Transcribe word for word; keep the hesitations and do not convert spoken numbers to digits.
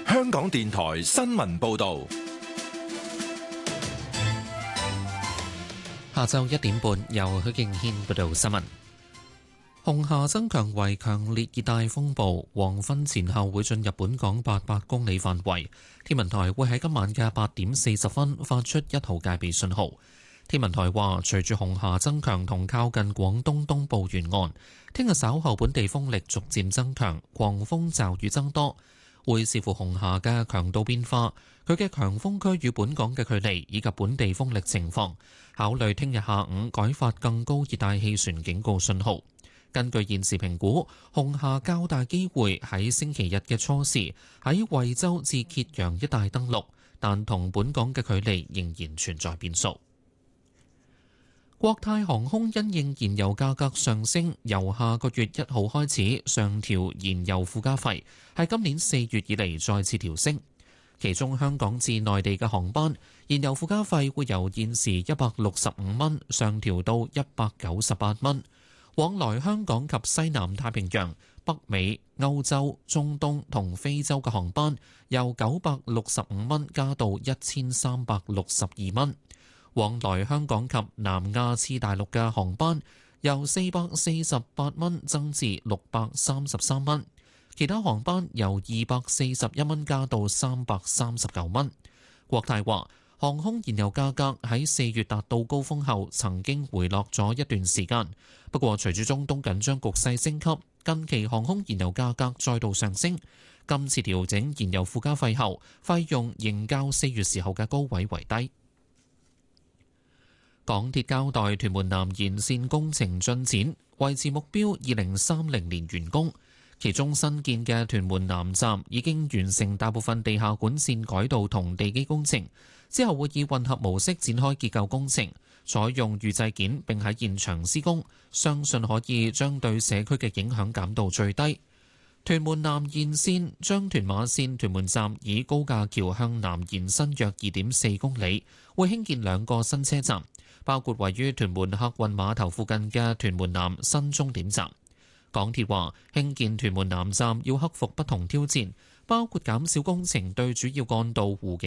香港電台新聞報道。 下晝一點半，由許敬軒報道新聞。紅霞增強為強烈熱帶風暴，黃昏前後會進入本港八百公里範圍。天文台會喺今晚嘅八點四十分發出一號戒備信號。天文台話，隨住紅霞增強同靠近廣東東部沿岸，聽日稍後本地風力逐漸增強，狂風驟雨增多。會視乎紅霞嘅強度變化，佢嘅強風區與本港嘅距離以及本地風力情況，考慮聽日下午改發更高熱帶氣旋警告信號。根據現時評估，紅霞較大機會喺星期日嘅初時喺惠州至揭陽一帶登陸，但同本港嘅距離仍然存在變數。國泰航空因應燃油價格上升，由下個月一號開始上調燃油附加費，係今年四月以嚟再次調升。其中香港至內地嘅航班燃油附加費會由現時一百六十五蚊上調到一百九十八蚊，往來香港及西南太平洋、北美、歐洲、中東同非洲嘅航班由九百六十五蚊加到一千三百六十二蚊。往來香港及南亞次大陸嘅航班由四百四十八蚊增至六百三十三蚊，其他航班由二百四十一蚊加到三百三十九蚊。國泰話，航空燃油價格喺四月達到高峰後曾經回落咗一段時間，不過隨住中東緊張局勢升級，近期航空燃油價格再度上升。今次調整燃油附加費後，費用仍較四月時候嘅高位為低。港鐵交代屯門南延線工程進展，維持目標二零三零年完工。其中新建嘅屯門南站已經完成大部分地下管線改道同地基工程，之後會以混合模式展開結構工程，採用預製件並喺現場施工，相信可以將對社區嘅影響減到最低。屯門南延線將屯馬線屯門站以高架橋向南延伸約二點四公里，會興建兩個新車站，包括位於屯門客運碼頭附近嘅屯門南新終點站。港鐵話，興建屯門南站要克服不同挑戰，包括減少工程對主要幹道弧